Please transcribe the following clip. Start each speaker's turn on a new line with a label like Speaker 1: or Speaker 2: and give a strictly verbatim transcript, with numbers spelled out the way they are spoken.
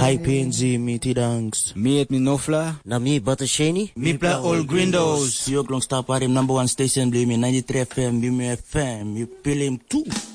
Speaker 1: High P N Z, me T-Dunks.
Speaker 2: Me et me Nofla.
Speaker 3: Na me Buttershani.
Speaker 1: Me play all Grindos. You long stop at him number one station, blame me ninety-three F M, be me F M. You feel him too.